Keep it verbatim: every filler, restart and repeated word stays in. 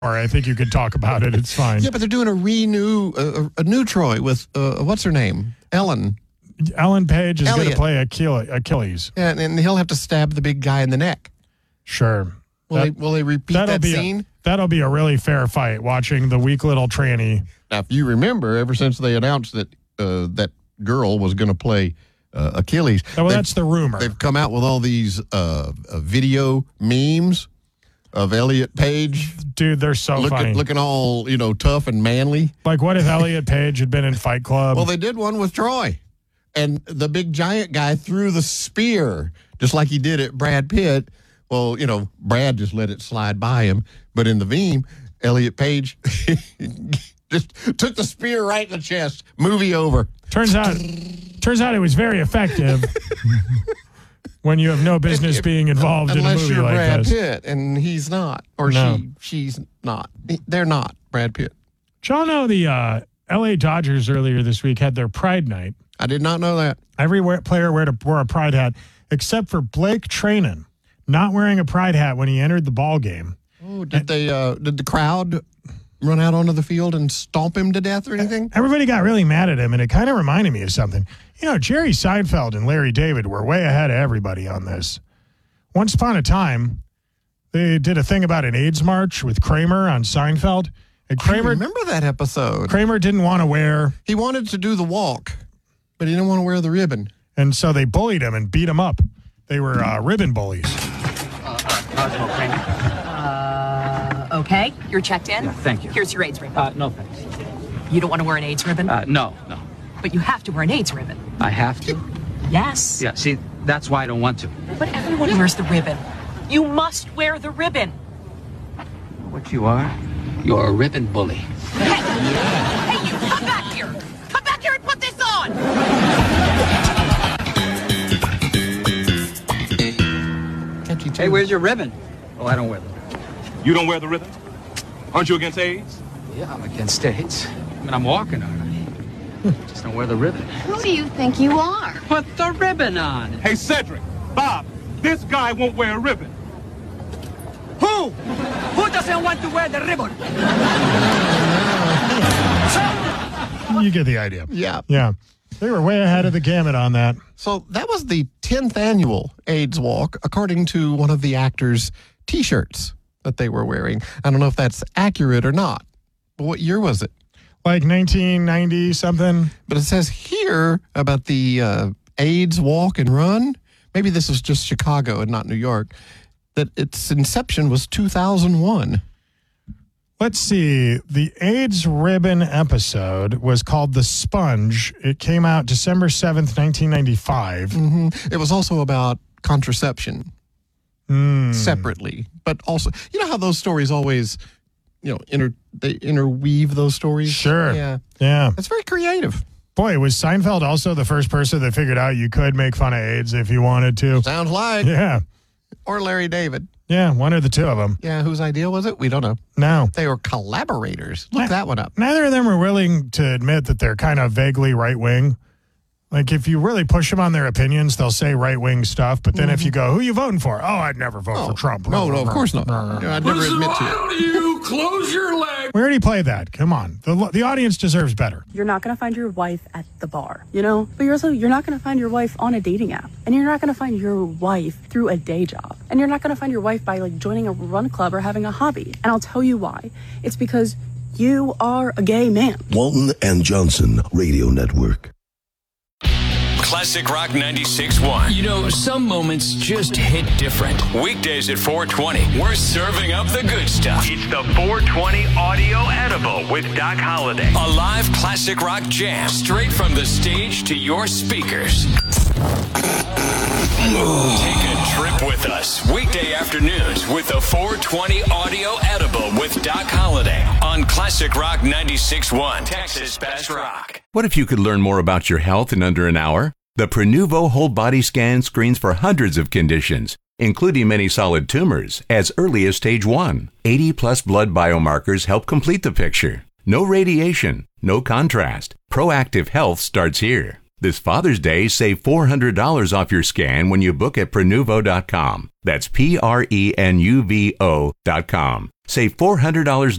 Or I think you could talk about it. It's fine. Yeah, but they're doing a renew, uh, a new Troy with, uh, what's her name? Ellen. Ellen Page is going to Elliot. play Achille- Achilles. Yeah, and, and he'll have to stab the big guy in the neck. Sure. Will, That- they, will they repeat that'll that be scene? A, that'll be a really fair fight, watching the weak little tranny. Now, if you remember, ever since they announced that uh, that girl was going to play uh, Achilles. Oh, well, they've- that's the rumor. They've come out with all these uh, uh, video memes of Elliot Page. Dude, they're so looking, funny. looking all, you know, tough and manly. Like, what if Elliot Page had been in Fight Club? Well, they did one with Troy. And the big giant guy threw the spear, just like he did at Brad Pitt. Well, you know, Brad just let it slide by him. But in the meme, Elliot Page just took the spear right in the chest. Movie over. Turns out, turns out it was very effective when you have no business If- being involved in a Unless movie you're like Brad this. Pitt, and he's not. Or No. she, she's not. They're not Brad Pitt. Did y'all know the uh, L A Dodgers earlier this week had their Pride Night? I did not know that. Every we- player wore, to, wore a Pride hat, except for Blake Trainen, not wearing a Pride hat when he entered the ball game. Oh, did they? Uh, did the crowd run out onto the field and stomp him to death or anything? Everybody got really mad at him, and it kind of reminded me of something. You know, Jerry Seinfeld and Larry David were way ahead of everybody on this. Once upon a time, they did a thing about an AIDS march with Kramer on Seinfeld. And I Kramer, remember that episode. Kramer didn't want to wear, He wanted to do the walk, but he didn't want to wear the ribbon. and so they bullied him and beat him up. They were uh, ribbon bullies. Uh, okay, you're checked in? Yeah, thank you. Here's your AIDS ribbon. Uh, no thanks. You don't want to wear an AIDS ribbon? Uh, no, no. But you have to wear an AIDS ribbon. I have to? Yes. Yeah, see, that's why I don't want to. But everyone wears the ribbon. You must wear the ribbon. What you are? You're a ribbon bully. Hey, hey, you, come back here. Come back here and put this on. Hey, where's your ribbon? Oh, I don't wear them. You don't wear the ribbon? Aren't you against AIDS? Yeah, I'm against AIDS. I mean, I'm walking on it. Just don't wear the ribbon. Who do you think you are? Put the ribbon on. Hey, Cedric, Bob, this guy won't wear a ribbon. Who? Who doesn't want to wear the ribbon? You get the idea. Yeah. Yeah. They were way ahead of the gamut on that. So that was the tenth annual AIDS Walk, according to one of the actors' T-shirts that they were wearing. I don't know if that's accurate or not. But what year was it? Like nineteen ninety something. But it says here about the uh, AIDS Walk and Run. Maybe this was just Chicago and not New York. That its inception was two thousand one. Let's see. The AIDS ribbon episode was called The Sponge. It came out December seventh, nineteen ninety-five. Mm-hmm. It was also about contraception Mm. separately, but also, you know how those stories always, you know, inter they interweave those stories. Sure. Yeah, Yeah. that's very creative. Boy, was Seinfeld also the first person that figured out you could make fun of AIDS if you wanted to? Sounds like. Yeah. Or Larry David. Yeah, one or the two of them. Yeah, whose idea was it? We don't know. No. They were collaborators. Look that one up. Neither of them are willing to admit that they're kind of vaguely right-wing. Like, if you really push them on their opinions, they'll say right-wing stuff. But then if you go, who you voting for? Oh, I'd never vote Oh, for Trump. No, no, of course not. You know, I'd never admit to it. do you close your leg? We already played that. Come on. The, the audience deserves better. You're not going to find your wife at the bar, you know? But you're also, you're not going to find your wife on a dating app. And you're not going to find your wife through a day job. And you're not going to find your wife by, like, joining a run club or having a hobby. And I'll tell you why. It's because you are a gay man. Walton and Johnson Radio Network. Classic Rock ninety-six point one. You know, some moments just hit different. Weekdays at four twenty, we're serving up the good stuff. It's the four twenty Audio Edible with Doc Holliday. A live classic rock jam straight from the stage to your speakers. Take a trip with us weekday afternoons with the four twenty Audio Edible with Doc Holliday on Classic Rock ninety-six point one, Texas Best Rock. What if you could learn more about your health in under an hour? The Prenuvo Whole Body Scan screens for hundreds of conditions, including many solid tumors, as early as stage one. eighty plus blood biomarkers help complete the picture. No radiation, no contrast. Proactive health starts here. This Father's Day, save four hundred dollars off your scan when you book at Prenuvo dot com. That's P R E N U V O dot com. Save four hundred dollars